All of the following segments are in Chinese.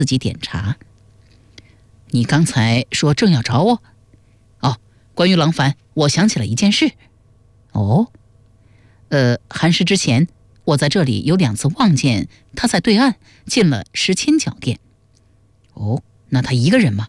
自己点茶。你刚才说正要找我？哦，关于郎凡，我想起了一件事。哦，寒食之前，我在这里有2次望见他在对岸进了10千角店。哦，那他一个人吗？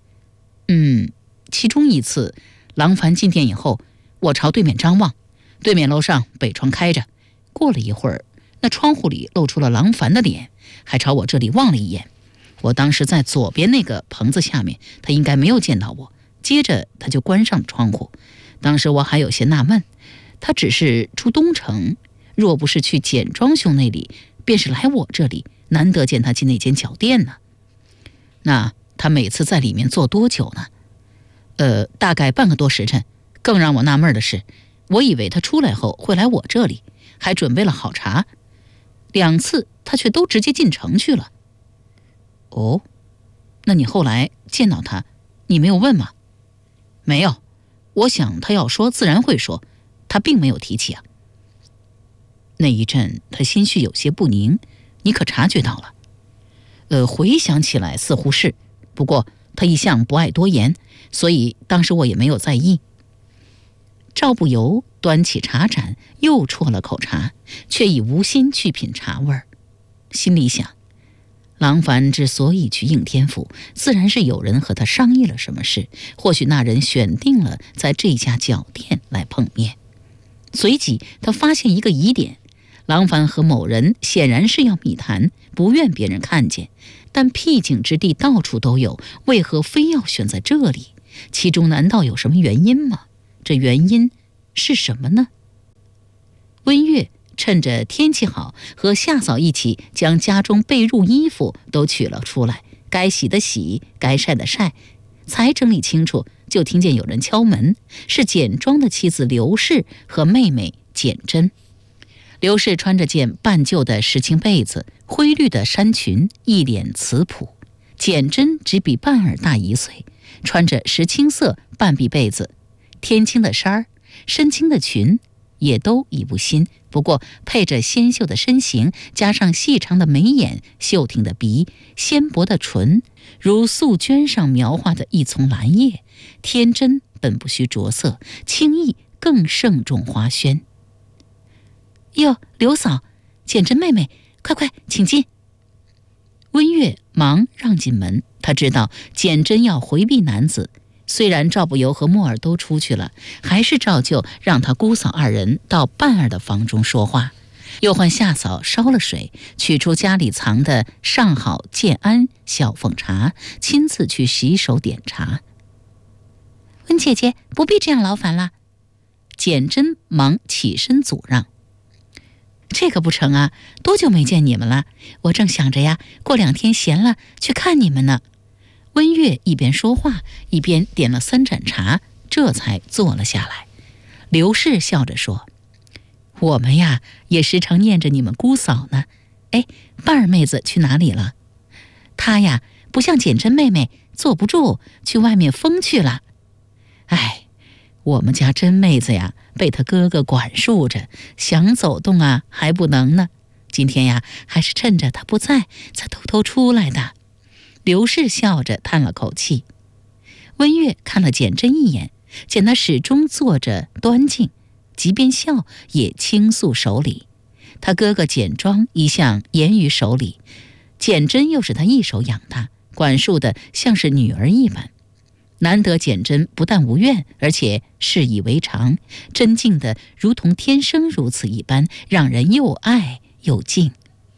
其中一次，郎凡进店以后，我朝对面张望，对面楼上北窗开着，过了一会儿，那窗户里露出了郎凡的脸，还朝我这里望了一眼。我当时在左边那个棚子下面，他应该没有见到我，接着他就关上了窗户。当时我还有些纳闷，他只是出东城，若不是去简庄兄那里，便是来我这里，难得见他进那间脚店呢。那他每次在里面坐多久呢？大概半个多时辰。更让我纳闷的是，我以为他出来后会来我这里，还准备了好茶。2次他却都直接进城去了。哦，那你后来见到他，你没有问吗？没有，我想他要说自然会说，他并没有提起啊。那一阵他心绪有些不宁，你可察觉到了？回想起来似乎是，不过他一向不爱多言，所以当时我也没有在意。赵不由端起茶盏，又啜了口茶，却已无心去品茶味儿。心里想，郎凡之所以去应天府，自然是有人和他商议了什么事，或许那人选定了在这家脚店来碰面。随即他发现一个疑点，郎凡和某人显然是要密谈，不愿别人看见，但僻静之地到处都有，为何非要选在这里？其中难道有什么原因吗？这原因是什么呢？温月趁着天气好，和夏嫂一起将家中被褥衣服都取了出来，该洗的洗，该晒的晒，才整理清楚，就听见有人敲门，是简庄的妻子刘氏和妹妹简珍。刘氏穿着件半旧的石青被子，灰绿的衫裙，一脸慈朴。简珍只比半儿大1岁，穿着石青色半臂被子，天青的衫儿，深青的裙，也都已不新，不过配着纤秀的身形，加上细长的眉眼，秀挺的鼻，纤薄的唇，如素绢上描画的一丛兰叶，天真本不需着色，轻易更胜重花轩。哟，刘嫂，简珍妹妹，快快请进。温月忙让进门，他知道简珍要回避男子，虽然赵不由和莫尔都出去了，还是照旧让他姑嫂2人到半儿的房中说话，又唤夏嫂烧了水，取出家里藏的上好建安小凤茶，亲自去洗手点茶。温姐姐不必这样劳烦了。简珍忙起身阻让。这个不成啊，多久没见你们了？我正想着呀，过2天闲了去看你们呢。温月一边说话，一边点了3盏茶，这才坐了下来。刘氏笑着说：“我们呀，也时常念着你们姑嫂呢。哎，半儿妹子去哪里了？她呀，不像简珍妹妹，坐不住，去外面疯去了。哎，我们家珍妹子呀，被她哥哥管束着，想走动啊，还不能呢。今天呀，还是趁着她不在，才偷偷出来的。”刘氏笑着叹了口气。温月看了简珍一眼，见她始终坐着端静，即便笑也倾诉守礼。他哥哥简庄一向严于守礼，简珍又是他一手养大，管束的像是女儿一般。难得简珍不但无怨，而且视以为常，真敬的如同天生如此一般，让人又爱又敬。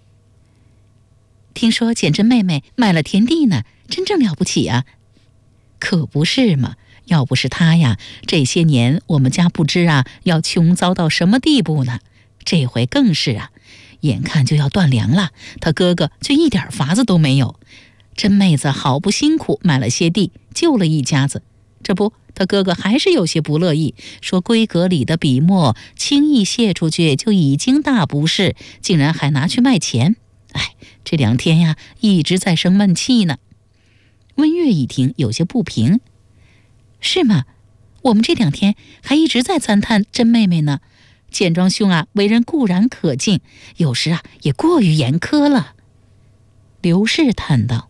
听说简珍妹妹卖了田地呢，真正了不起啊！可不是嘛，要不是她呀，这些年我们家不知啊要穷糟到什么地步呢。这回更是啊，眼看就要断粮了，他哥哥却一点法子都没有。珍妹子好不辛苦买了些地，救了一家子。这不，他哥哥还是有些不乐意，说闺阁里的笔墨轻易泄出去就已经大不是，竟然还拿去卖钱。哎，这2天呀，一直在生闷气呢。温月一听，有些不平。是吗？我们这2天还一直在赞叹珍妹妹呢。简庄兄啊，为人固然可敬，有时啊也过于严苛了。刘氏叹道。